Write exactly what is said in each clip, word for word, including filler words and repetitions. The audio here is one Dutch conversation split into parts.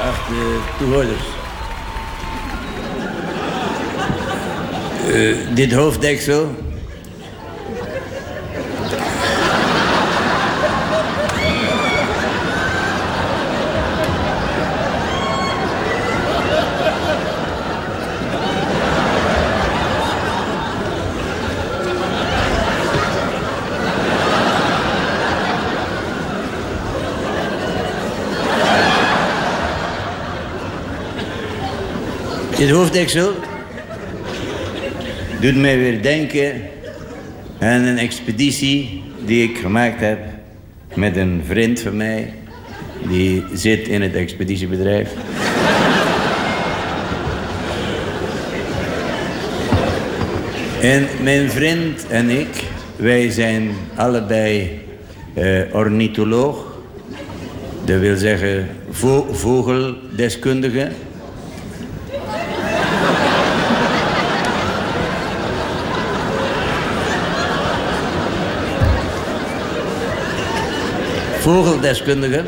geachte toehoorders. Uh, dit hoofddeksel... Dit hoofddeksel doet mij weer denken aan een expeditie die ik gemaakt heb met een vriend van mij. Die zit in het expeditiebedrijf. En mijn vriend en ik, wij zijn allebei uh, ornitholoog. Dat wil zeggen vo- vogeldeskundige. Vogeldeskundigen.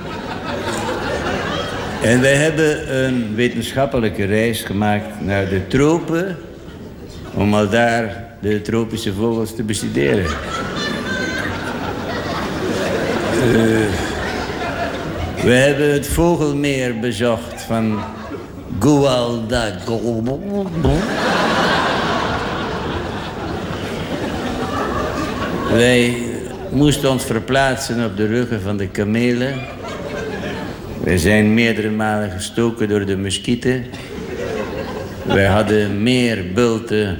En wij hebben een wetenschappelijke reis gemaakt naar de tropen, om al daar de tropische vogels te bestuderen. Uh, we hebben het vogelmeer bezocht van Guadalcanal. Wij moesten ons verplaatsen op de ruggen van de kamelen. Wij zijn meerdere malen gestoken door de muskieten. Wij hadden meer bulten.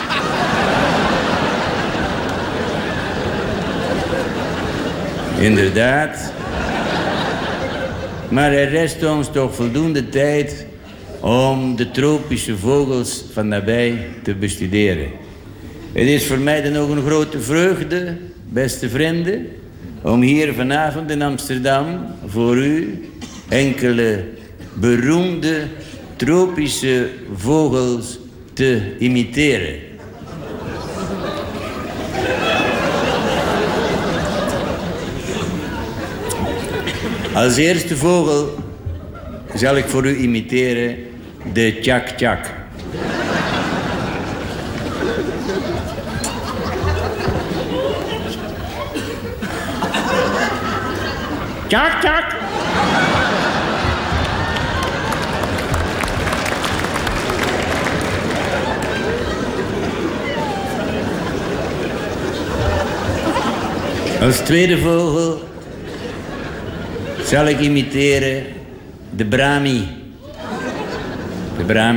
Inderdaad. Maar er rest ons toch voldoende tijd om de tropische vogels van nabij te bestuderen. Het is voor mij dan ook een grote vreugde, beste vrienden, om hier vanavond in Amsterdam voor u enkele beroemde tropische vogels te imiteren. Als eerste vogel zal ik voor u imiteren de tjak-tjak. Tjak-tjak. Als tweede vogel zal ik imiteren de brami. De brami.